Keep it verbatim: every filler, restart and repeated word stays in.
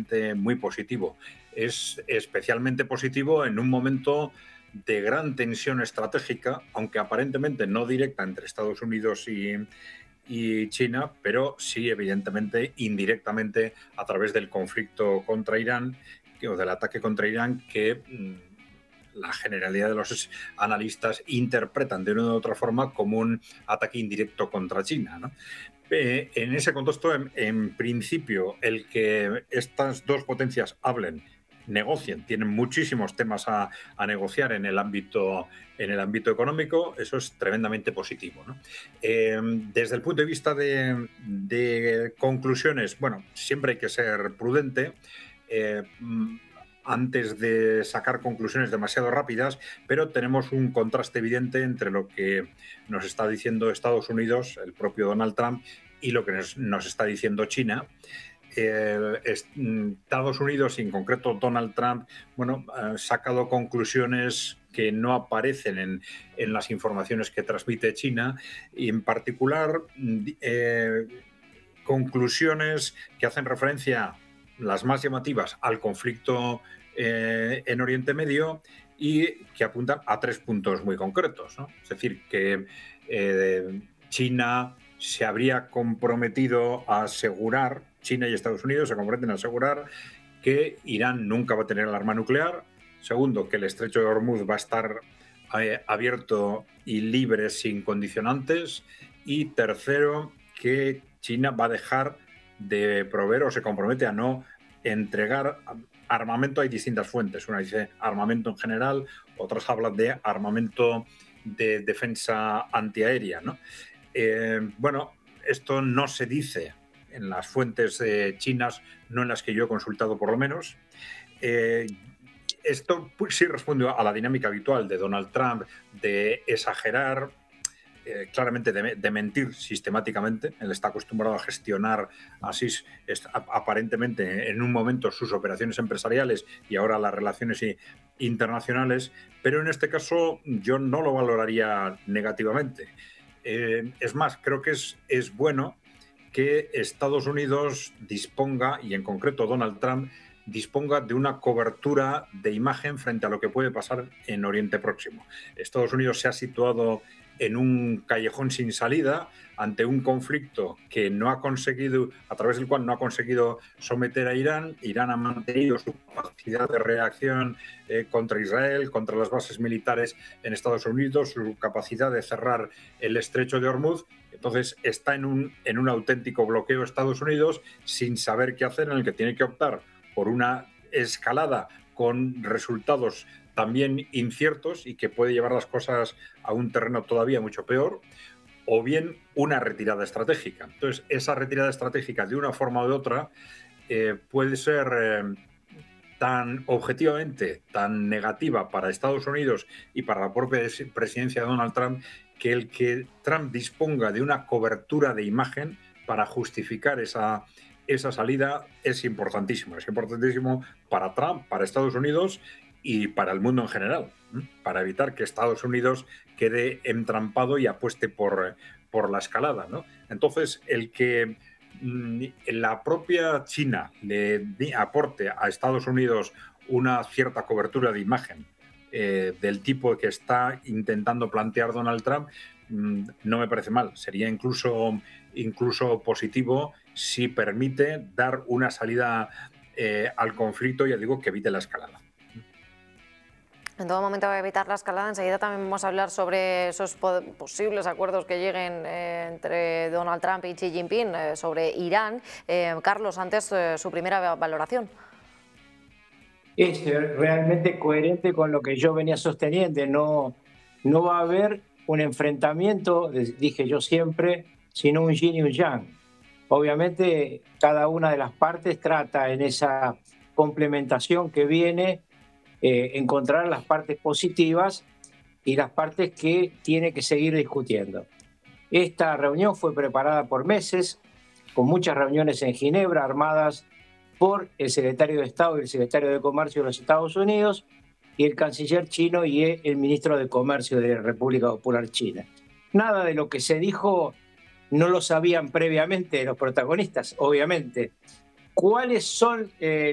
evidentemente muy positivo. Es especialmente positivo en un momento de gran tensión estratégica, aunque aparentemente no directa entre Estados Unidos y, y China, pero sí evidentemente indirectamente a través del conflicto contra Irán o del ataque contra Irán que mmm, la generalidad de los analistas interpretan de una u otra forma como un ataque indirecto contra China, ¿no? Eh, en ese contexto, en, en principio, el que estas dos potencias hablen, negocien, tienen muchísimos temas a, a negociar en el ámbito en el ámbito económico, eso es tremendamente positivo, ¿no? Eh, desde el punto de vista de, de conclusiones, bueno, siempre hay que ser prudente eh, antes de sacar conclusiones demasiado rápidas, pero tenemos un contraste evidente entre lo que nos está diciendo Estados Unidos, el propio Donald Trump, y lo que nos, nos está diciendo China. Eh, Estados Unidos y en concreto Donald Trump, bueno, ha sacado conclusiones que no aparecen en, en las informaciones que transmite China y en particular eh, conclusiones que hacen referencia, las más llamativas, al conflicto eh, en Oriente Medio y que apuntan a tres puntos muy concretos, ¿no? Es decir, que eh, China se habría comprometido a asegurar, China y Estados Unidos se comprometen a asegurar que Irán nunca va a tener el arma nuclear. Segundo, que el estrecho de Hormuz va a estar eh, abierto y libre sin condicionantes. Y tercero, que China va a dejar de proveer o se compromete a no entregar armamento. Hay distintas fuentes. Una dice armamento en general, otras hablan de armamento de defensa antiaérea, ¿no? Eh, bueno, esto no se dice en las fuentes eh, chinas, no en las que yo he consultado por lo menos. Eh, esto pues, sí responde a la dinámica habitual de Donald Trump de exagerar, eh, claramente de, de mentir sistemáticamente. Él está acostumbrado a gestionar así, es, aparentemente en un momento, sus operaciones empresariales y ahora las relaciones internacionales, pero en este caso yo no lo valoraría negativamente. Eh, es más, creo que es, es bueno que Estados Unidos disponga, y en concreto Donald Trump, disponga de una cobertura de imagen frente a lo que puede pasar en Oriente Próximo. Estados Unidos se ha situado en un callejón sin salida ante un conflicto que no ha conseguido, a través del cual no ha conseguido someter a Irán. Irán ha mantenido su capacidad de reacción eh, contra Israel, contra las bases militares en Estados Unidos, su capacidad de cerrar el estrecho de Hormuz. Entonces está en un, en un auténtico bloqueo Estados Unidos sin saber qué hacer, en el que tiene que optar por una escalada con resultados también inciertos y que puede llevar las cosas a un terreno todavía mucho peor, o bien una retirada estratégica. Entonces, esa retirada estratégica, de una forma o de otra, eh, puede ser eh, tan objetivamente, tan negativa para Estados Unidos y para la propia presidencia de Donald Trump, que el que Trump disponga de una cobertura de imagen para justificar esa, esa salida es importantísimo. Es importantísimo para Trump, para Estados Unidos y para el mundo en general, ¿eh? Para evitar que Estados Unidos quede entrampado y apueste por, por la escalada, ¿no? Entonces, el que mmm, la propia China le aporte a Estados Unidos una cierta cobertura de imagen eh, del tipo que está intentando plantear Donald Trump, mmm, no me parece mal. Sería incluso, incluso positivo si permite dar una salida eh, al conflicto, ya digo, que evite la escalada. En todo momento va a evitar la escalada. Enseguida también vamos a hablar sobre esos posibles acuerdos que lleguen eh, entre Donald Trump y Xi Jinping eh, sobre Irán. Eh, Carlos, antes eh, su primera valoración. Es realmente coherente con lo que yo venía sosteniendo. No, no va a haber un enfrentamiento, dije yo siempre, sino un yin y un yang. Obviamente, cada una de las partes trata en esa complementación que viene Eh, encontrar las partes positivas y las partes que tiene que seguir discutiendo. Esta reunión fue preparada por meses, con muchas reuniones en Ginebra, armadas por el secretario de Estado y el secretario de Comercio de los Estados Unidos y el canciller chino y el ministro de Comercio de la República Popular China. Nada de lo que se dijo no lo sabían previamente los protagonistas, obviamente. ¿Cuáles son eh,